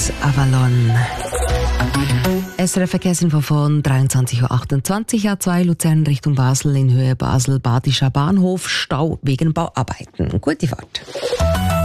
Avalon. SRF Verkehrsinfo von 23.28 Uhr, A2 Luzern Richtung Basel in Höhe Basel-Badischer Bahnhof, Stau wegen Bauarbeiten. Gute Fahrt.